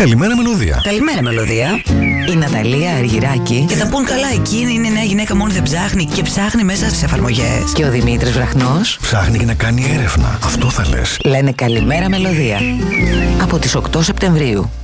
Καλημέρα Μελωδία. Καλημέρα Μελωδία. Η Ναταλία Αργυράκη. Και θα πούν καλά, εκείνη είναι μια γυναίκα μόνο δεν ψάχνει και ψάχνει μέσα στις εφαρμογές. Και ο Δημήτρης Βραχνός. Ψάχνει και να κάνει έρευνα. Αυτό θα λες. Λένε καλημέρα Μελωδία. Από τις 8 Σεπτεμβρίου.